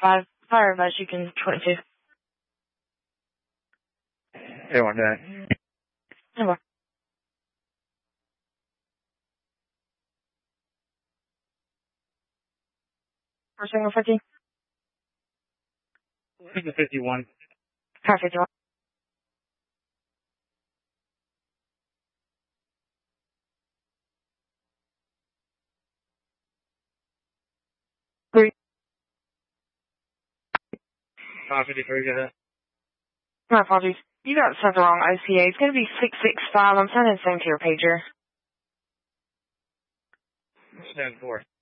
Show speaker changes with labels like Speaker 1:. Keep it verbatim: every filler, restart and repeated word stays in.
Speaker 1: five, fire bus, you can twenty-two.
Speaker 2: Hey, one day.
Speaker 1: Hey, what? For single fifty?
Speaker 2: Single fifty-one.
Speaker 1: Car fifty-one. Three.
Speaker 2: Car fifty-three, go ahead.
Speaker 1: My apologies. You got set the wrong I C A. It's going to be six six five. I'm sending the same to your pager.
Speaker 2: seven four.